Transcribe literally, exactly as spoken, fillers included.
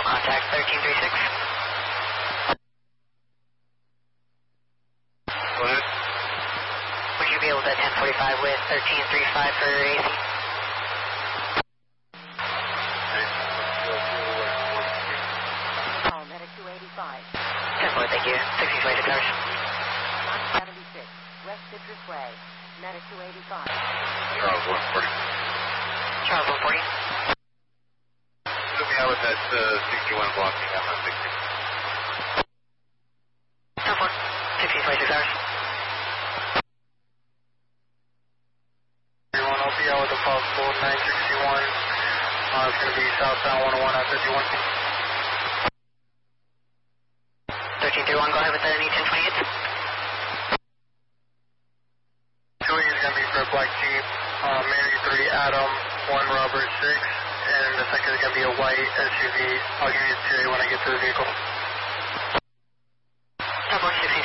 contact thirteen three six. Go ahead. Would you be able to ten forty-five with thirteen three five for A C? Call Medic two eighty-five. ten four, thank you. sixteen twenty-six hours. nine seventy-six, West Citrus Way. Medic two eighty-five. Charles one forty. Charles one forty. Took me out with that uh, sixty-one blocking. I'm not sixty. ten four, sixteen twenty-six hours. Everyone, I'll be out with a possible nine sixty-one. Uh, it's going to be southbound one oh one on fifty-one. thirteen three one, go ahead with the need ten twenty-eight. two eight is going to be for a black Jeep, uh, Mary three Adam, one Robert six, and the second is going to be a white S U V. I'll give you the J when I get to the vehicle. ten four, sixteen